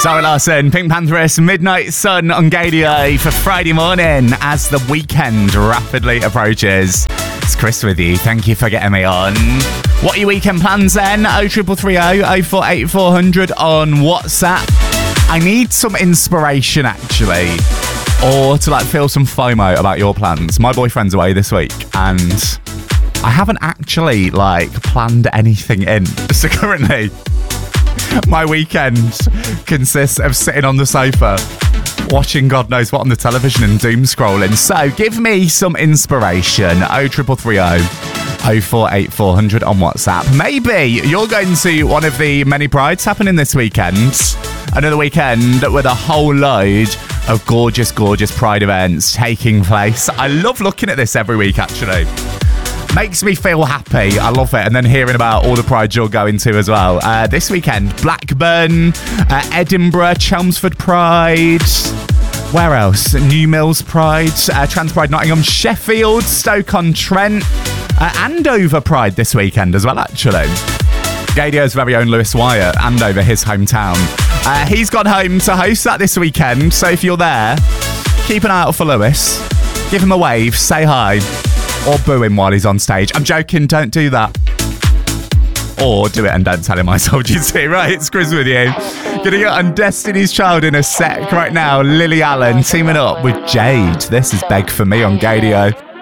Zara Larsson, Pink Pantheress, Midnight Sun on Gadio for Friday morning as the weekend rapidly approaches. It's Chris with you. Thank you for getting me on. What are your weekend plans then? 0330 048 400 on WhatsApp. I need some inspiration actually, or to feel some FOMO about your plans. My boyfriend's away this week and I haven't actually planned anything in. So currently my weekend consists of sitting on the sofa watching God knows what on the television and doom scrolling. So give me some inspiration. 0330 048 400 on WhatsApp. Maybe you're going to one of the many prides happening this weekend. Another weekend with a whole load of gorgeous, gorgeous pride events taking place. I love looking at this every week actually. Makes me feel happy. I love it. And then hearing about all the prides you're going to as well. This weekend, Blackburn, Edinburgh, Chelmsford Pride. Where else? New Mills Pride, Transpride Nottingham, Sheffield, Stoke-on-Trent, Andover Pride this weekend as well, actually. Gadio's very own Lewis Wyatt, Andover, his hometown. He's gone home to host that this weekend. So if you're there, keep an eye out for Lewis. Give him a wave, say hi. Or boo him while he's on stage. I'm joking, don't do that. Or do it and don't tell him I told you to. Right, it's Chris with you. Gonna get on Destiny's Child in a sec right now. Lily Allen teaming up with Jade. This is Beg For Me on Gadio.